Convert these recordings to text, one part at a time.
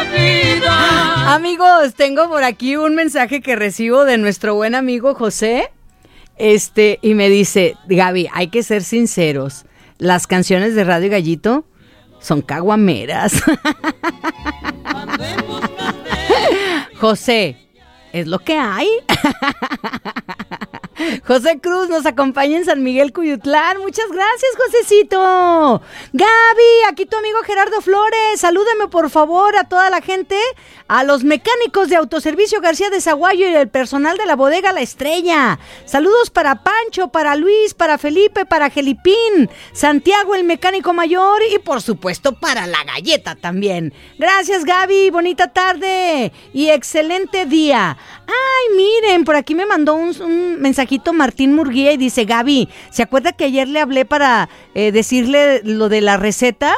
vida. Amigos, tengo por aquí un mensaje que recibo de nuestro buen amigo José. Y me dice, Gaby, hay que ser sinceros. Las canciones de Radio Gallito son caguameras. José, es lo que hay. José Cruz nos acompaña en San Miguel Cuyutlán. Muchas gracias, Josecito. Gaby, aquí tu amigo Gerardo Flores. Salúdame por favor a toda la gente, a los mecánicos de Autoservicio García de Zaguayo y el personal de la bodega La Estrella. Saludos para Pancho, para Luis, para Felipe, para Gelipín, Santiago el mecánico mayor y por supuesto para la galleta también. Gracias, Gaby, bonita tarde y excelente día. Ay, miren, por aquí me mandó un mensajito Martín Murguía y dice, Gaby, ¿se acuerda que ayer le hablé para decirle lo de la receta?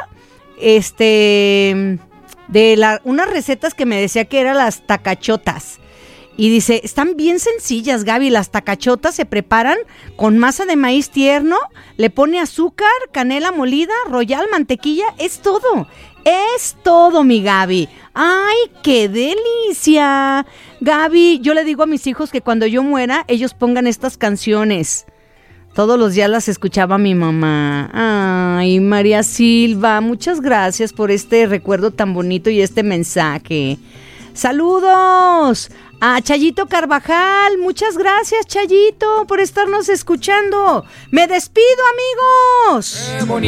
Unas recetas que me decía que eran las tacachotas. Y dice, están bien sencillas, Gaby, las tacachotas se preparan con masa de maíz tierno, le pone azúcar, canela molida, royal, mantequilla, es todo, mi Gaby. ¡Ay, qué delicia! Gaby, yo le digo a mis hijos que cuando yo muera, ellos pongan estas canciones. Todos los días las escuchaba mi mamá. Ay, María Silva, muchas gracias por este recuerdo tan bonito y este mensaje. ¡Saludos! A Chayito Carvajal, muchas gracias, Chayito, por estarnos escuchando. ¡Me despido, amigos!